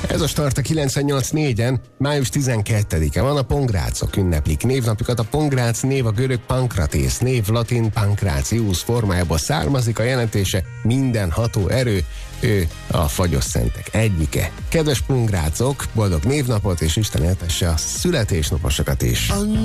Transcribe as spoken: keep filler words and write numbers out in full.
Ez a Start a kilencvennyolc négyen, május tizenkettedike van, a pongrácok ünneplik névnapjukat. A pongrác név a görög pankratész név latin pancratius formájából származik, a jelentése mindenható erő, ő a fagyos szentek egyike. Kedves pongrácok, boldog névnapot, és Isten éltesse a születésnaposokat is!